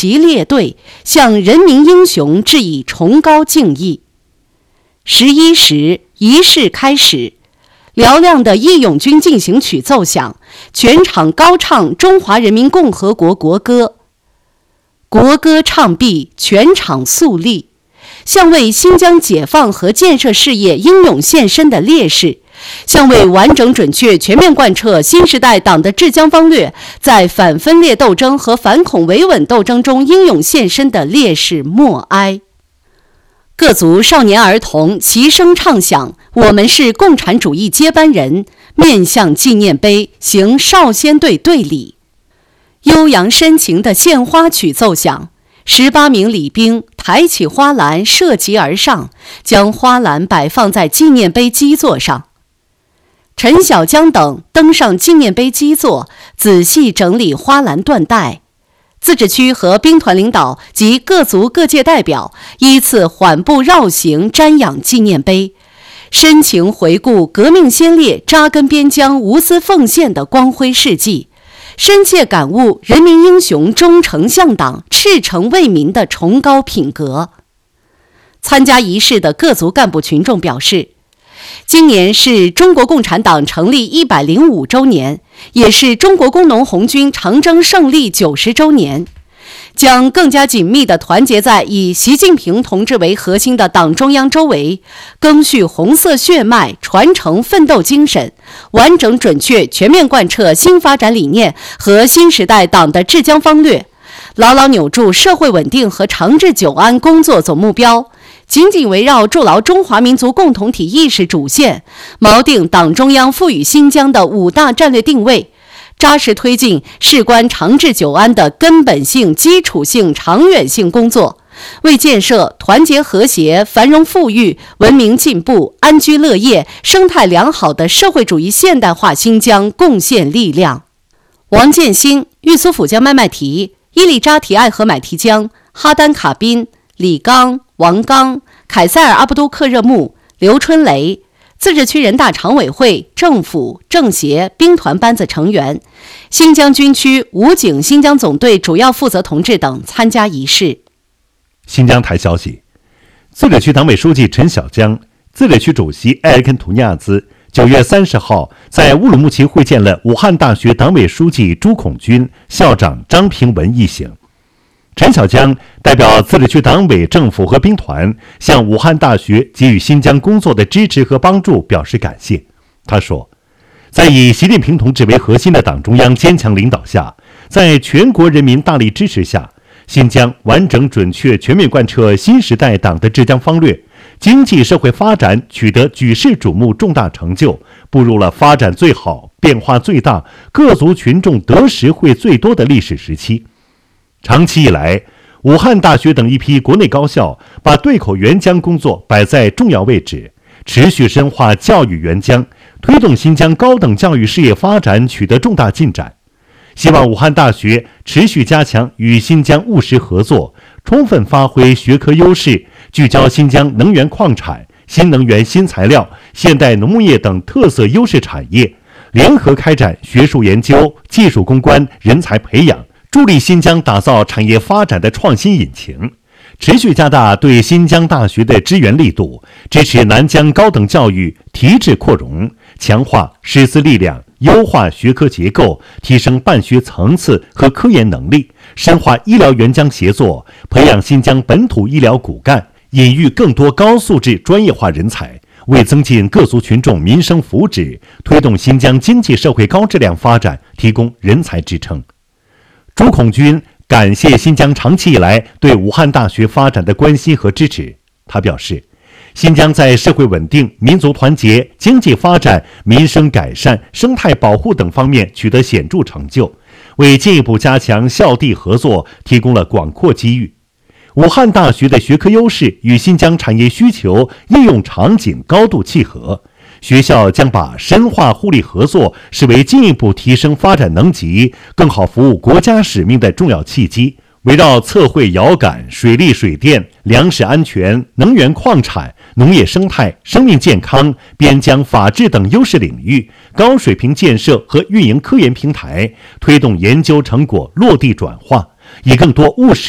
旗列队，向人民英雄致以崇高敬意。11时，仪式开始，嘹亮的《义勇军进行曲》奏响，全场高唱中华人民共和国国歌。国歌唱毕，全场肃立，向为新疆解放和建设事业英勇献身的烈士，向为完整准确全面贯彻新时代党的治疆方略，在反分裂斗争和反恐维稳斗争中英勇献身的烈士默哀。各族少年儿童齐声唱响我们是共产主义接班人，面向纪念碑行少先队队礼。悠扬深情的献花曲奏响，18名礼兵抬起花篮射击而上，将花篮摆放在纪念碑基座上。陈小江等登上纪念碑基座，仔细整理花篮缎带。自治区和兵团领导及各族各界代表依次缓步绕行瞻仰纪念碑，深情回顾革命先烈扎根边疆无私奉献的光辉事迹，深切感悟人民英雄忠诚向党、赤诚为民的崇高品格。参加仪式的各族干部群众表示，今年是中国共产党成立105周年，也是中国工农红军长征胜利90周年，将更加紧密地团结在以习近平同志为核心的党中央周围，赓续红色血脉，传承奋斗精神，完整准确全面贯彻新发展理念和新时代党的治疆方略，牢牢扭住社会稳定和长治久安工作总目标，紧紧围绕筑牢中华民族共同体意识主线，锚定党中央赋予新疆的5大战略定位，扎实推进事关长治久安的根本性、基础性、长远性工作，为建设团结和谐、繁荣富裕、文明进步、安居乐业、生态良好的社会主义现代化新疆贡献力量。王建新、玉苏府江麦麦提、伊利扎提艾合买提江、哈丹卡宾、李刚、王刚、凯塞尔阿布都克热木、刘春雷，自治区人大常委会、政府、政协、兵团班子成员，新疆军区武警新疆总队主要负责同志等参加仪式。 新疆台消息，自治区党委书记陈小江、自治区主席埃尔肯图尼亚兹9月30号在乌鲁木齐会见了武汉大学党委书记朱孔军、校长张平文一行。陈小江代表自治区党委、政府和兵团向武汉大学给予新疆工作的支持和帮助表示感谢。他说，在以习近平同志为核心的党中央坚强领导下，在全国人民大力支持下，新疆完整准确全面贯彻新时代党的治疆方略，经济社会发展取得举世瞩目重大成就，步入了发展最好、变化最大、各族群众得实惠最多的历史时期。长期以来，武汉大学等一批国内高校把对口援疆工作摆在重要位置，持续深化教育援疆，推动新疆高等教育事业发展取得重大进展。希望武汉大学持续加强与新疆务实合作，充分发挥学科优势，聚焦新疆能源矿产、新能源新材料、现代农牧业等特色优势产业，联合开展学术研究、技术攻关、人才培养，助力新疆打造产业发展的创新引擎，持续加大对新疆大学的支援力度，支持南疆高等教育提质扩容，强化师资力量，优化学科结构，提升办学层次和科研能力，深化医疗援疆协作，培养新疆本土医疗骨干，引育更多高素质专业化人才，为增进各族群众民生福祉，推动新疆经济社会高质量发展提供人才支撑。朱孔军感谢新疆长期以来对武汉大学发展的关心和支持。他表示，新疆在社会稳定、民族团结、经济发展、民生改善、生态保护等方面取得显著成就，为进一步加强校地合作提供了广阔机遇。武汉大学的学科优势与新疆产业需求、应用场景高度契合，学校将把深化互利合作视为进一步提升发展能级、更好服务国家使命的重要契机，围绕测绘遥感、水利水电、粮食安全、能源矿产、农业生态、生命健康、边疆法治等优势领域，高水平建设和运营科研平台，推动研究成果落地转化，以更多务实